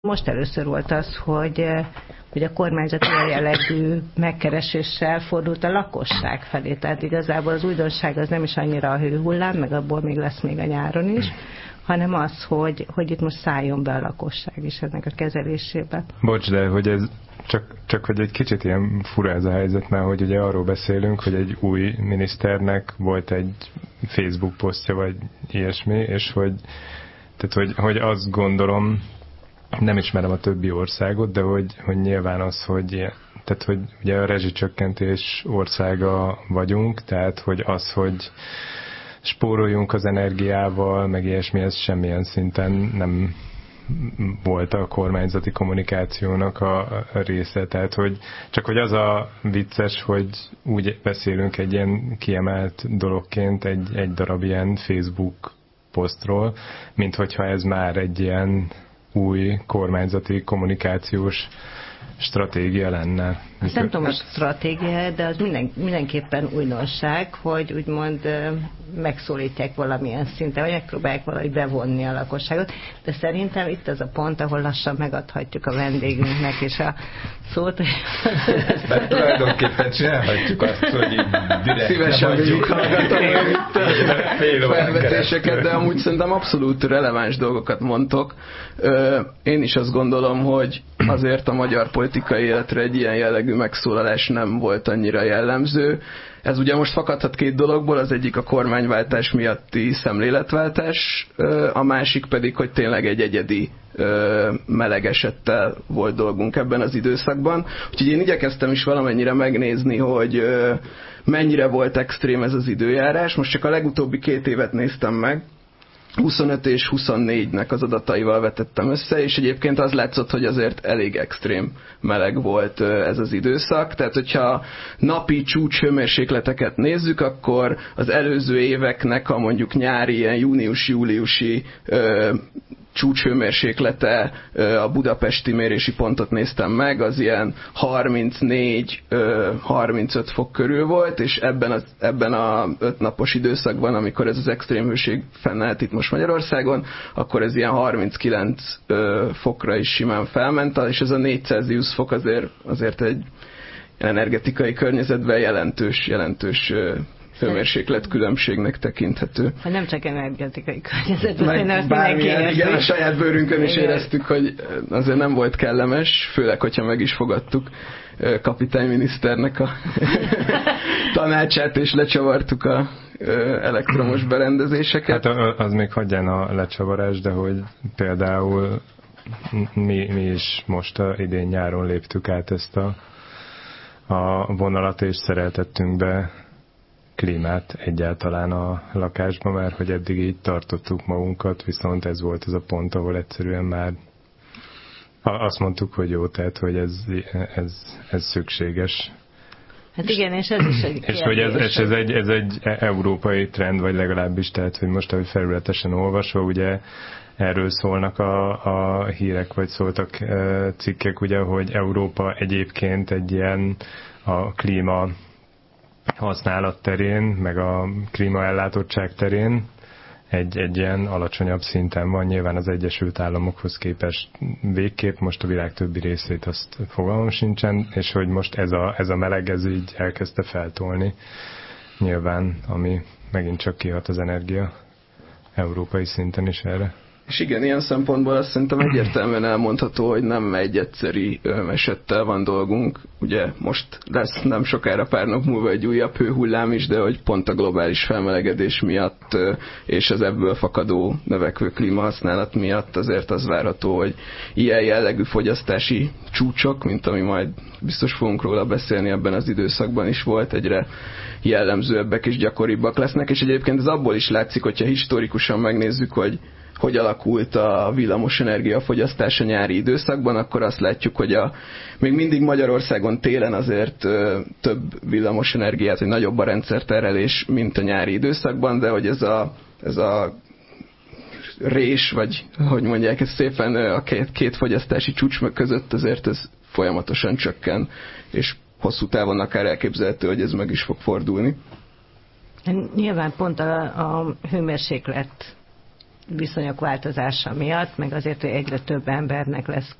Most először volt az, hogy a kormányzat ilyen jellegű megkereséssel fordult a lakosság felé. Tehát igazából az újdonság az nem is annyira a hőhullám, meg abból még lesz még a nyáron is, hanem az, hogy itt most szálljon be a lakosság is ennek a kezelésébe. Bocs, de hogy ez csak hogy egy kicsit ilyen fura ez a helyzet, mert hogy ugye arról beszélünk, hogy egy új miniszternek volt egy Facebook posztja, vagy ilyesmi, és hogy azt gondolom, nem ismerem a többi országot, de hogy nyilván az, hogy ugye a rezsicsökkentés országa vagyunk, tehát hogy az, hogy spóroljunk az energiával, meg ilyesmi, ez semmilyen szinten nem volt a kormányzati kommunikációnak a része. Tehát, hogy csak az a vicces, hogy úgy beszélünk egy ilyen kiemelt dologként egy darab ilyen Facebook posztról, mint hogyha ez már egy ilyen új kormányzati kommunikációs stratégia lenne. Azt nem tudom, hogy stratégia, de az mindenképpen újdonság, hogy úgymond megszólítják valamilyen szinten, vagy megpróbálják valahogy bevonni a lakosságot, de szerintem itt az a pont, ahol lassan megadhatjuk a vendégünknek is a szót. De tulajdonképpen csinálhatjuk azt, hogy direkt szívesen végig hallgatom itt felvetéseket, de amúgy szerintem abszolút releváns dolgokat mondtok. Én is azt gondolom, hogy azért a magyar politikai életre egy ilyen jellegű megszólalás nem volt annyira jellemző. Ez ugye most fakadhat két dologból, az egyik a kormányváltás miatti szemléletváltás, a másik pedig, hogy tényleg egy egyedi meleg esettel volt dolgunk ebben az időszakban. Úgyhogy én igyekeztem is valamennyire megnézni, hogy mennyire volt extrém ez az időjárás. Most csak a legutóbbi 2 évet néztem meg, 25 és 24-nek az adataival vetettem össze, és egyébként az látszott, hogy azért elég extrém meleg volt ez az időszak. Tehát, hogyha napi csúcshőmérsékleteket nézzük, akkor az előző éveknek a mondjuk nyári, ilyen június-júliusi csúcshőmérséklete, a budapesti mérési pontot néztem meg, az ilyen 34-35 fok körül volt, és ebben a 5 napos időszakban, amikor ez az extrém hőség fennállt itt most Magyarországon, akkor ez ilyen 39 fokra is simán felment, és ez a 4 Celsius fok azért egy energetikai környezetben jelentős hőmérséklet különbségnek tekinthető. Nem csak energetikai környezetben, igen, a saját bőrünkön is éreztük, hogy azért nem volt kellemes, főleg, hogyha meg is fogadtuk kapitányminiszternek a tanácsát, és lecsavartuk a elektromos berendezéseket. Hát az még hagyján a lecsavarás, de hogy például mi is most idén nyáron léptük át ezt a vonalat, és szereltettünk be klímát egyáltalán a lakásba, mert hogy eddig így tartottuk magunkat, viszont ez volt az a pont, ahol egyszerűen már azt mondtuk, hogy jó, tehát, hogy ez szükséges. Hát igen, és ez is egy és hogy ez egy európai trend, vagy legalábbis, tehát, hogy most, ahogy felületesen olvasva, ugye erről szólnak a hírek, vagy szóltak cikkek, ugye, hogy Európa egyébként egy ilyen a klíma használat terén, meg a klímaellátottság terén egy ilyen alacsonyabb szinten van, nyilván az Egyesült Államokhoz képest végképp, most a világ többi részét azt fogalmam sincsen, és hogy most ez a meleg, ez így elkezdte feltolni, nyilván, ami megint csak kihat az energia európai szinten is erre. És igen, ilyen szempontból azt szerintem egyértelműen elmondható, hogy nem egy egyszeri esettel van dolgunk. Ugye most lesz nem sokára, pár nap múlva egy újabb hőhullám is, de hogy pont a globális felmelegedés miatt és az ebből fakadó növekvő klímahasználat miatt azért az várható, hogy ilyen jellegű fogyasztási csúcsok, mint ami majd biztos fogunk róla beszélni, ebben az időszakban is volt, egyre jellemzőbbek és gyakoribbak lesznek, és egyébként ez abból is látszik, hogyha historikusan megnézzük, hogy alakult a villamosenergia fogyasztás a nyári időszakban, akkor azt látjuk, hogy még mindig Magyarországon télen azért több villamosenergiát, vagy nagyobb a rendszerterhelés, mint a nyári időszakban, de hogy ez a rés, vagy hogy mondják ezt szépen, a két fogyasztási csúcs között azért ez folyamatosan csökken, és hosszú távon akár elképzelhető, hogy ez meg is fog fordulni. Nyilván pont a hőmérséklet viszonyok változása miatt, meg azért, hogy egyre több embernek lesz